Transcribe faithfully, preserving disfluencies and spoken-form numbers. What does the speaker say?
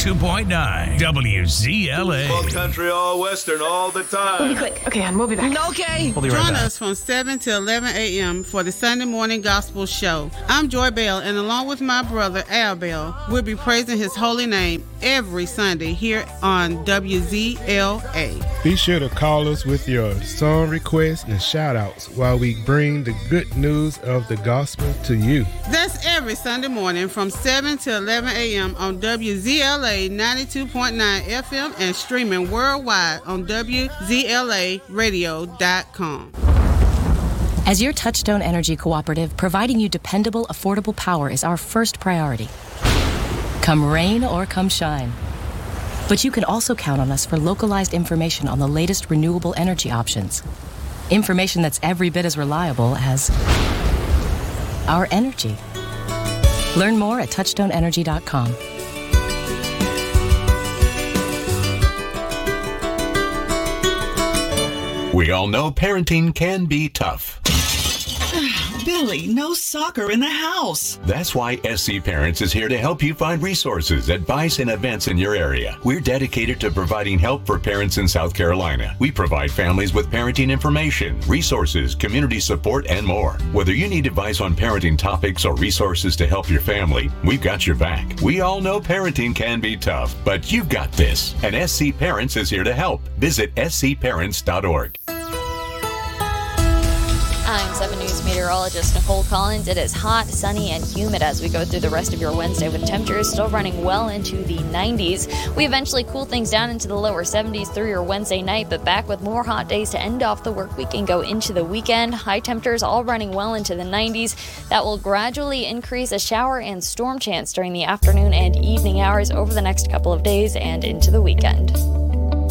ninety-two point nine W Z L A. All country, all western, all the time. We'll be quick. Okay, hon, we'll be back. Okay. We'll be right Join back. us from seven to eleven a.m. for the Sunday Morning Gospel Show. I'm Joy Bell, and along with my brother, Al Bell, we'll be praising his holy name every Sunday here on W Z L A. Be sure to call us with your song requests and shout-outs while we bring the good news of the gospel to you. That's every Sunday morning from seven to eleven a.m. on W Z L A ninety-two point nine F M and streaming worldwide on W Z L A radio dot com. As your Touchstone Energy Cooperative, providing you dependable, affordable power is our first priority. Come rain or come shine. But you can also count on us for localized information on the latest renewable energy options. Information that's every bit as reliable as our energy. Learn more at touchstone energy dot com. We all know parenting can be tough. Billy, no soccer in the house. That's why S C Parents is here to help you find resources, advice, and events in your area. We're dedicated to providing help for parents in South Carolina. We provide families with parenting information, resources, community support, and more. Whether you need advice on parenting topics or resources to help your family, we've got your back. We all know parenting can be tough, but you've got this. And S C Parents is here to help. Visit s c parents dot org. I'm seven News meteorologist Nicole Collins. It is hot, sunny, and humid as we go through the rest of your Wednesday with temperatures still running well into the nineties. We eventually cool things down into the lower seventies through your Wednesday night, but back with more hot days to end off the work week and go into the weekend. High temperatures all running well into the nineties. That will gradually increase a shower and storm chance during the afternoon and evening hours over the next couple of days and into the weekend.